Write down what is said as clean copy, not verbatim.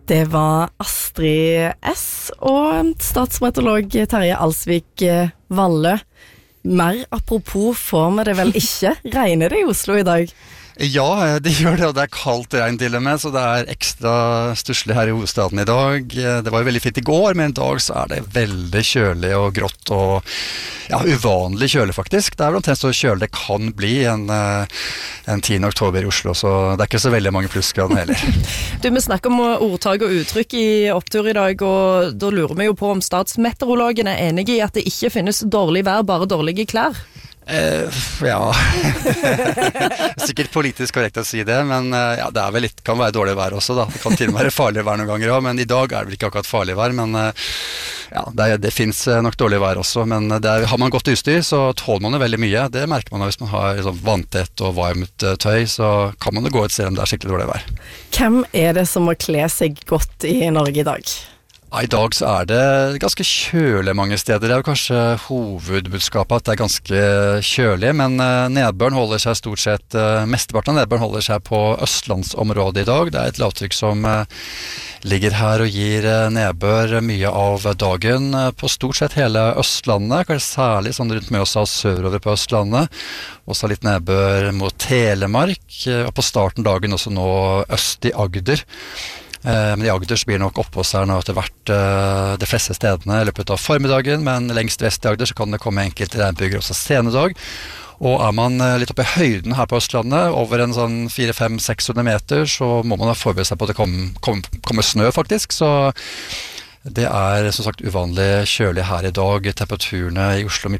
Det var Astrid S. og statsmeteorolog Terje Alsvik Valle. Mer apropos får vi det vel ikke. Regner det i Oslo i dag? Ja, det gjør det, og det kaldt regn til og med, så det ekstra stusslig her i hovedstaden i dag. Det var jo veldig fint i går, men i dag så det veldig kjølig og grått og uvanlig kjølig faktisk. Det omtrent så kjølig det kan bli en 10. oktober i Oslo, så det ikke så veldig mange plussgrader heller. Du, vi snakker om ordtag og uttrykk i opptur i dag, og da lurer vi jo på om statsmeteorologen enige i at det ikke finnes dårlig vær, bare dårlige klær? Ja sikkert politisk korrekt å si det, men det vel litt, kan være dårlig vær også da. Det kan til og med være farlig vær noen ganger også, men i dag det vel ikke akkurat farlig vær, men det finnes nok dårlig vær også, men har man godt utstyr så tåler man det veldig mye. Det merker man hvis man har liksom, vanntett og varmt tøy, så kan man jo gå et sted om det skikkelig dårlig vær. Hvem det som må kle seg godt i Norge i dag? I dag så det ganske kjølig mange steder. Det kanskje hovedbudskapet at det ganske kjølig, men nedbøren holder seg stort sett, mesteparten av nedbøren holder seg på østlandsområdet i dag. Det et lavtrykk som ligger her og gir nedbør mye av dagen på stort sett hele Østlandet, kanskje særlig sånn rundt Mjøsa og sørover på Østlandet. Også litt nedbør mot Telemark, og på starten dagen også nå øst i Agder. Men i Agder så blir det nok oppås her nå etter hvert de fleste stedene i løpet av formiddagen, men lengst vest i Agder så kan det komme enkelte regnbyger også sene dag. Og man litt oppe i høyden her på Østlandet, over en sånn 400-500-600 meter, så må man forberede seg på at det kommer snø faktisk, så det som sagt uvanlig kjølig her i dag. Temperaturene i Oslo